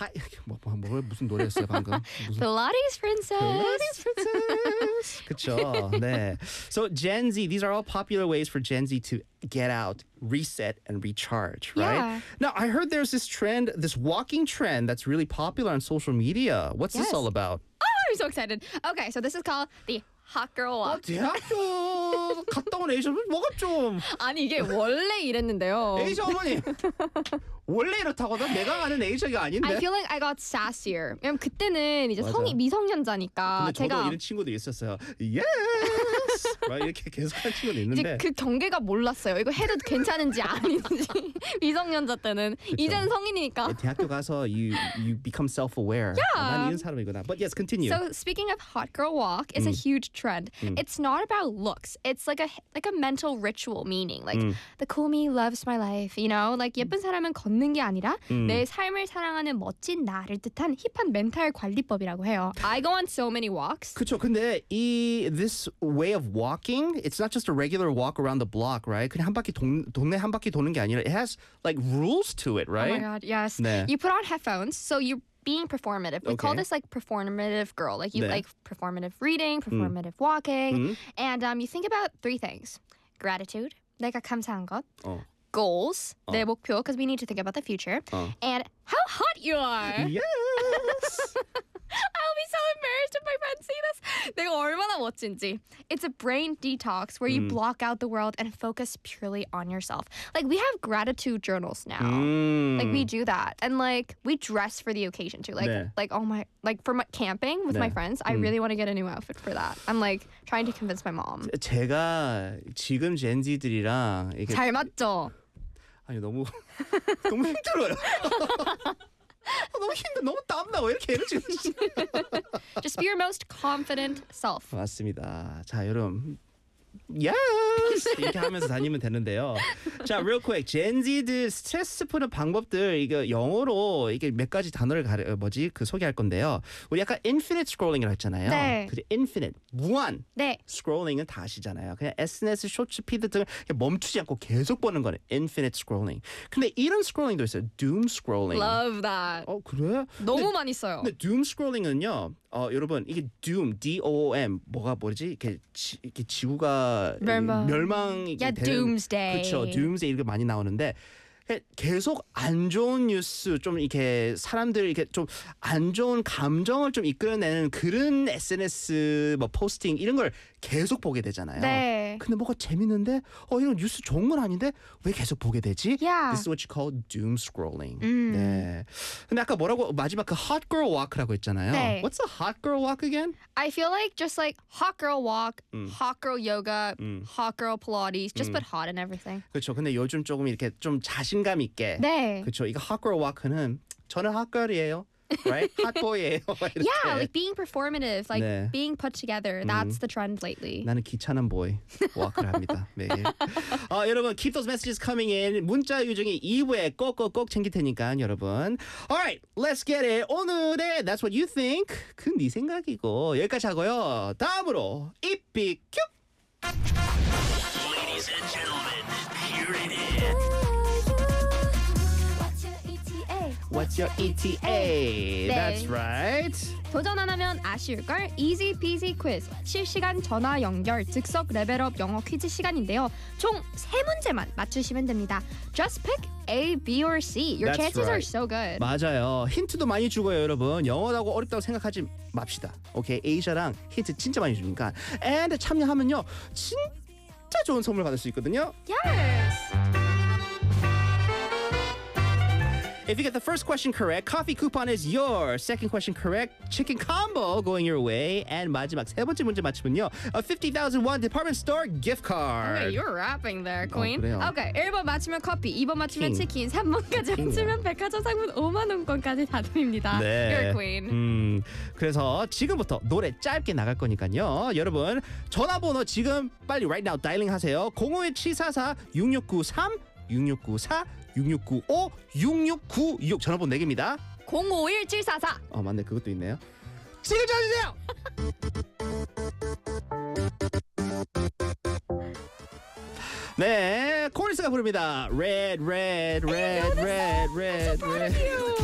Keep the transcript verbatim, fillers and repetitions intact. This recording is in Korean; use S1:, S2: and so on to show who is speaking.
S1: 하, 뭐, 뭐, 뭐 무슨 노래였어요 방금? 무슨
S2: Pilates princess.
S1: Pilates princess. 그쵸. 네. So Gen Z, these are all popular ways for Gen Z to get out, reset, and recharge, right?
S2: Yeah.
S1: Now, I heard there's this trend, this walking trend that's really popular on social media. What's this
S2: Yes.
S1: all about?
S2: Oh, I'm so excited. Okay, so this is called the hot girl walk.
S1: 대학교 갔다 온 에이저 뭐가 좀
S2: 아니 이게 원래 이랬는데요.
S1: 에이저 어머니 원래 이렇다거든. 내가 아는 에이저가 아닌데.
S2: I feel like I got sassier. 왜냐면 그때는 이제
S1: 맞아.
S2: 성이 미성년자니까
S1: 근데 저도
S2: 제가
S1: 이런 친구들이 있었어요. Yes, right? 이렇게 계속하는 친구도 있는데.
S2: 이제 그 경계가 몰랐어요. 이거 해도 괜찮은지 아닌지 미성년자 때는 이제는 성인이니까.
S1: 대학교 가서 you you become self-aware.
S2: Yeah.
S1: 난 이런 사람이구나. But yes, continue.
S2: So speaking of hot girl walk, it's a huge trend. It's not about looks. It's like a like a mental ritual meaning. Like the cool me loves my life. You know, like 예쁜 사람은 걷는 게 아니라 내 삶을 사랑하는 멋진 나를 뜻한 힙한 멘탈 관리법이라고 해요. I go on so many walks.
S1: 그렇죠. 근데 이 this way of walking, it's not just a regular walk around the block, right? 그냥 한 바퀴 동, 동네 한 바퀴 도는 게 아니라 it has like rules to it,
S2: Oh
S1: right?
S2: my god, yes.
S1: 네.
S2: You put on headphones, so you being performative. We call
S1: Okay.
S2: this like performative girl. Like you
S1: 네.
S2: like performative reading, performative walking, and um, you think about three things: gratitude, 내가 감사한 것,
S1: 어.
S2: goals, 내 목표, because we need to think about the future,
S1: 어.
S2: and how hot you are.
S1: Yes.
S2: I'll be so embarrassed if my friends see this. 내가 얼마나 멋진지. It's a brain detox where you block out the world and focus purely on yourself. Like we have gratitude journals now.
S1: 음.
S2: Like we do that, and like we dress for the occasion too. Like
S1: 네.
S2: like oh my like for my camping with my
S1: 네.
S2: friends, I really want to get a new outfit for that. I'm like trying to convince my mom.
S1: 제가 지금 젠지들이랑 이게
S2: 잘 맞죠?
S1: 아니 너무 너무 힘들어요. 너무 힘들, 너무 땀나. 왜 이렇게 에너지가
S2: Just be your most confident self.
S1: 맞습니다. 자, 여러분. Yes! 이렇게 하면서 다니면 되는데요. 자, real quick. 젠지들 스트레스 푸는 방법들 이거 영어로 이게 몇 가지 단어를 가려 뭐지? 그 소개할 건데요. 우리 약간 infinite scrolling이라고 했잖아요.
S2: 네.
S1: 그죠? infinite 무한
S2: 네.
S1: 스크롤링은 다 아시잖아요. 그냥 에스엔에스, 쇼츠 피드 등을 그냥 멈추지 않고 계속 보는 거는 infinite scrolling. 근데 이런 스크롤링도 있어요. doom scrolling.
S2: Love that.
S1: 어, 그래?
S2: 너무 많이 써요.
S1: 근데 doom scrolling은요. 어, 여러분 이게 doom, D O O M 뭐가 뭐지? 이렇게 지, 이렇게 지구가
S2: 멸망.
S1: 멸망이
S2: 야,
S1: 되는
S2: doomsday.
S1: 그렇죠. doomsday 이렇게 많이 나오는데 계속 안 좋은 뉴스 좀 이렇게 사람들 이렇게 좀 안 좋은 감정을 좀 이끌어내는 그런 에스엔에스 뭐 포스팅 이런 걸 계속 보게 되잖아요.
S2: 네.
S1: 근데 뭐가 재밌는데 어 이런 뉴스 좋은 건 아닌데 왜 계속 보게 되지?
S2: Yeah.
S1: This is what you call doom scrolling. 네. 근데 아까 뭐라고 마지막 그 hot girl walk라고 했잖아요.
S2: 네.
S1: What's a hot girl walk again?
S2: I feel like just like hot girl walk, hot girl yoga, hot girl Pilates, just put hot in everything.
S1: 그렇죠. 근데 요즘 조금 이렇게 좀 자신감 있게.
S2: 네.
S1: 그렇죠. 이거 hot girl walk는 저는 hot girl이에요. Right? hot boy예요. 이렇게.
S2: Yeah, like being performative, like
S1: 네.
S2: being put together. That's the trend lately.
S1: 나는 귀찮은 boy walk를 합니다. 매일. 어, 여러분 keep those messages coming in. 문자 유중에 이 부에 꼭꼭꼭 챙길 테니까 여러분. Alright, let's get it. 오늘의 That's What You Think. 그 네 생각이고 여기까지 하고요. 다음으로 이삐 큐.
S3: Ladies and gentlemen, here it is.
S2: What's your E T A?
S1: What's your E T A?
S2: 네.
S1: That's right.
S2: 도전 안 하면 아쉬울걸 Easy Peasy Quiz 실시간 전화 연결 즉석 레벨업 영어 퀴즈 시간인데요. 총 세 문제만 맞추시면 됩니다. Just pick A, B, or C. Your
S1: That's
S2: chances are
S1: right.
S2: so good.
S1: 맞아요. 힌트도 많이 주고요, 여러분. 영어라고 어렵다고 생각하지 맙시다. 오케이, 에이샤랑 힌트 진짜 많이 주니까. And 참여하면요, 진짜 좋은 선물 받을 수 있거든요.
S2: Yes.
S1: If you get the first question correct, coffee coupon is yours. Second question correct, chicken combo going your way. And 마지막 세 번째 문제 맞추면요, a fifty thousand won department store gift card.
S2: Okay, you're rapping there, Queen.
S1: 그래요?
S2: Okay, 일 번 맞추면 커피, 이 번 맞추면
S1: 킹.
S2: 치킨, 삼 번까지 맞추면 백화점 상품 오만 원권까지 다 드립니다. You're a queen.
S1: 음, 그래서 지금부터 노래 짧게 나갈 거니까요. 여러분 전화번호 지금 빨리 right now 다이링 하세요. 공오일 칠사사 육육구삼 육육구사 육육구오 육육구육 전화번호 네 개입니다.
S2: 공오일 칠사사.
S1: 어 맞네, 그것도 있네요. 지금 전화주세요. 네, 코리스가 부릅니다. Red, red, red, red, red, red.